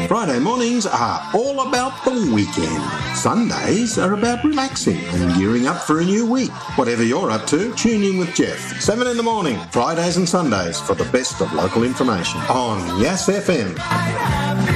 Friday mornings are all about the weekend. Sundays are about relaxing and gearing up for a new week. Whatever you're up to, tune in with Jeff. 7 in the morning, Fridays and Sundays for the best of local information on Yass FM.